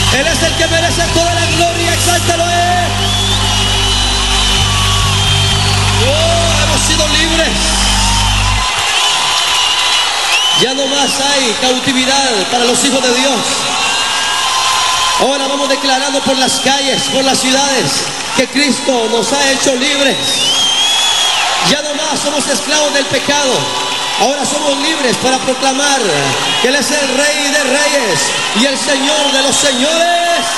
Él es el que merece toda la gloria. Exáltalo, Oh, hemos sido libres. Ya no más hay cautividad para los hijos de Dios. Ahora vamos declarando por las calles, por las ciudades, que Cristo nos ha hecho libres. Ya no más somos esclavos del pecado. Ahora somos libres para proclamar que Él es el Rey de Reyes y el Señor de los Señores.